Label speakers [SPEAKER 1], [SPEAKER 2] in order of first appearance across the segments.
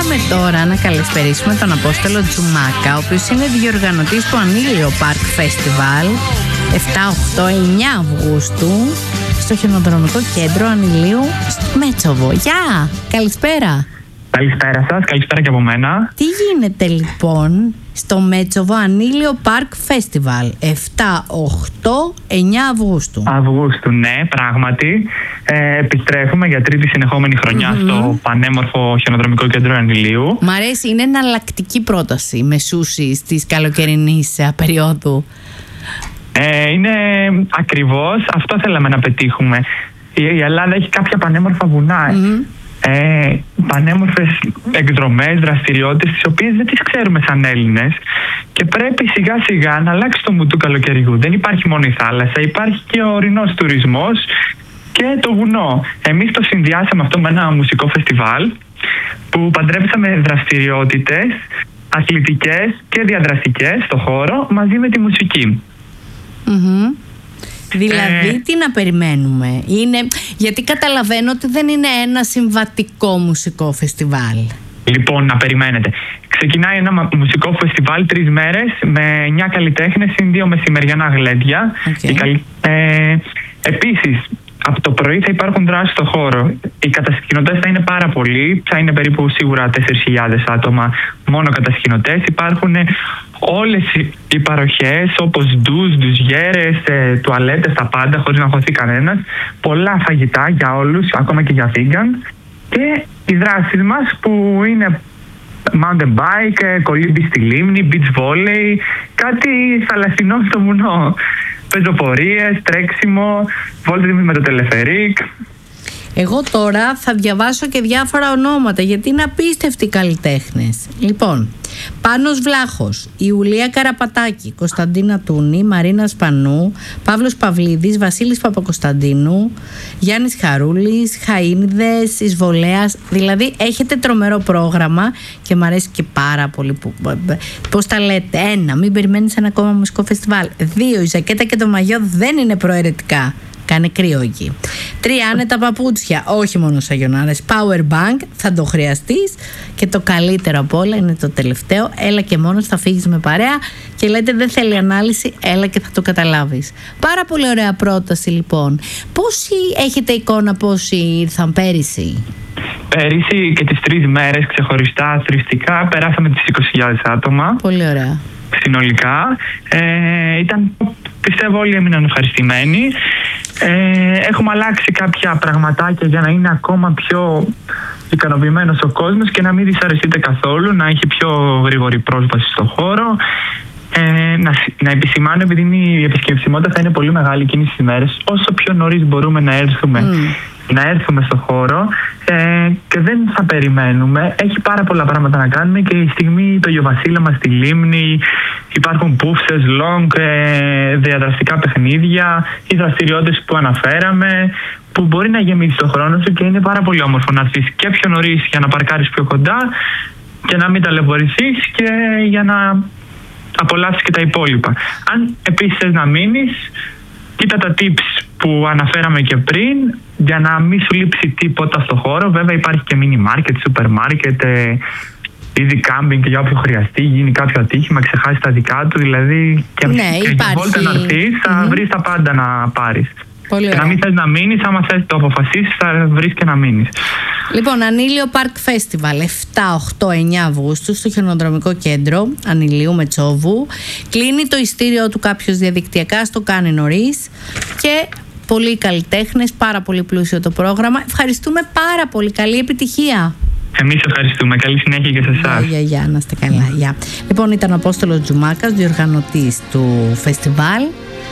[SPEAKER 1] Πάμε τώρα να καλησπερίσουμε τον Απόστολο Τζουμάκα, ο οποίος είναι διοργανωτής του Ανήλιο Park Festival 7, 8, 9 Αυγούστου στο Χιονοδρομικό Κέντρο Ανηλίου στο Μέτσοβο. Γεια! Καλησπέρα!
[SPEAKER 2] Καλησπέρα σας, καλησπέρα και από μένα.
[SPEAKER 1] Τι γίνεται λοιπόν στο Μέτσοβο Ανήλιο Park Festival 7, 8, 9 Αυγούστου?
[SPEAKER 2] Αυγούστου, ναι, πράγματι. Επιστρέφουμε για τρίτη συνεχόμενη χρονιά στο πανέμορφο Χιονοδρομικό Κέντρο Ανηλίου.
[SPEAKER 1] Μ' αρέσει, είναι εναλλακτική πρόταση μεσούσης της καλοκαιρινής περίοδου.
[SPEAKER 2] Είναι ακριβώς αυτό θέλαμε να πετύχουμε. Η Ελλάδα έχει κάποια πανέμορφα βουνά. Πανέμορφες εκδρομές, δραστηριότητες, τις οποίες δεν τις ξέρουμε σαν Έλληνες, και πρέπει σιγά σιγά να αλλάξει το μουτού καλοκαιριού. Δεν υπάρχει μόνο η θάλασσα, υπάρχει και ο ορεινός τουρισμός και το βουνό. Εμείς το συνδυάσαμε αυτό με ένα μουσικό φεστιβάλ που παντρέψαμε δραστηριότητες αθλητικές και διαδραστικές στο χώρο μαζί με τη μουσική.
[SPEAKER 1] Δηλαδή τι να περιμένουμε? Γιατί καταλαβαίνω ότι δεν είναι ένα συμβατικό μουσικό φεστιβάλ. Λοιπόν, να περιμένετε.
[SPEAKER 2] Ξεκινάει ένα μουσικό φεστιβάλ 3 μέρες με 9 καλλιτέχνες συν 2 μεσημεριανά γλέντια. Επίσης, από το πρωί θα υπάρχουν δράσεις στο χώρο. Οι κατασκηνωτές θα είναι πάρα πολλοί, θα είναι περίπου σίγουρα 4.000 άτομα μόνο κατασκηνωτές. Υπάρχουν όλες οι παροχές, όπως ντουζιέρες, τουαλέτες, τα πάντα, χωρίς να χωθεί κανένας. Πολλά φαγητά για όλους, ακόμα και για vegan. Και οι δράσεις μας που είναι mountain bike, κολύμπι στη λίμνη, beach volley, κάτι θαλασσινό στο βουνό. Πεζοπορίες, τρέξιμο, βόλτες με το τελεφερίκ.
[SPEAKER 1] Εγώ τώρα θα διαβάσω και διάφορα ονόματα, γιατί είναι απίστευτοι καλλιτέχνες. Λοιπόν, Πάνος Βλάχος, Ιουλία Καραπατάκη, Κωνσταντίνα Τούνη, Μαρίνα Σπανού, Παύλος Παυλίδης, Βασίλης Παπακοσταντίνου, Γιάννης Χαρούλης, Χαΐνιδες, Εισβολέας. Δηλαδή έχετε τρομερό πρόγραμμα και μου αρέσει και πάρα πολύ πώς τα λέτε. 1. Μην περιμένεις ένα ακόμα μουσικό φεστιβάλ. 2. Η ζακέτα και το μαγιό δεν είναι προαιρετικά. Κάνε κρύο εκεί. 3. Άνετα παπούτσια, όχι μόνο σαγιονάρες. Power bank, θα το χρειαστείς. Και το καλύτερο απ' όλα είναι το τελευταίο. Έλα και μόνος, θα φύγεις με παρέα και λέτε δεν θέλει ανάλυση, έλα και θα το καταλάβεις. Πάρα πολύ ωραία πρόταση λοιπόν. Πόσοι έχετε εικόνα, πόσοι ήρθαν πέρυσι?
[SPEAKER 2] Πέρυσι και τις 3 μέρες ξεχωριστά θρηστικά περάσαμε τις 20.000 άτομα.
[SPEAKER 1] Πολύ ωραία.
[SPEAKER 2] Συνολικά. Πιστεύω όλοι έμειναν ευχαριστημένοι. Έχουμε αλλάξει κάποια πραγματάκια για να είναι ακόμα πιο ικανοποιημένος ο κόσμος και να μην δυσαρεστείτε καθόλου, να έχει πιο γρήγορη πρόσβαση στο χώρο. Να επισημάνω, επειδή η επισκεψιμότητα θα είναι πολύ μεγάλη εκείνες τις ημέρες, όσο πιο νωρίς μπορούμε να έρθουμε στο χώρο, και δεν θα περιμένουμε. Έχει πάρα πολλά πράγματα να κάνουμε και η στιγμή το Ιωβασίλεμα στη λίμνη, υπάρχουν πούφσες, λόγκ, διαδραστικά παιχνίδια, οι δραστηριότητες που αναφέραμε, που μπορεί να γεμίσει το χρόνο σου και είναι πάρα πολύ όμορφο να έρθεις και πιο νωρίς για να παρκάρεις πιο κοντά και να μην ταλαιπωρηθείς και για να απολαύσεις και τα υπόλοιπα. Αν επίσης θες να μείνεις, κοίτα τα tips που αναφέραμε και πριν για να μην σου λείψει τίποτα στο χώρο. Βέβαια υπάρχει και mini market, super market, είδη κάμπινγκ για όποιο χρειαστεί, γίνει κάποιο ατύχημα, ξεχάσει τα δικά του, δηλαδή και βόλτα να έρθεις, θα βρεις τα πάντα να πάρεις. Και να μην θες να μείνεις, άμα θες το αποφασίσεις, θα βρεις και να μείνεις.
[SPEAKER 1] Λοιπόν, Ανήλιο Park Festival 7, 8, 9 Αυγούστου στο Χιονοδρομικό Κέντρο Ανηλίου Μετσόβου. Κλείνει το ειστήριό του κάποιος διαδικτυακά, το κάνει νωρίς. Και πολλοί καλλιτέχνες, πάρα πολύ πλούσιο το πρόγραμμα. Ευχαριστούμε πάρα πολύ. Καλή επιτυχία.
[SPEAKER 2] Εμείς ευχαριστούμε. Καλή συνέχεια και σε εσάς.
[SPEAKER 1] Γεια, να είστε καλά. Λοιπόν, ήταν ο Απόστολος Τζουμάκας, διοργανωτής του φεστιβάλ.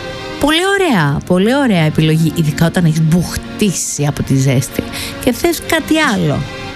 [SPEAKER 1] Πολύ ωραία επιλογή, ειδικά όταν έχεις μπουχτίσει από τη ζέστη και θες κάτι άλλο.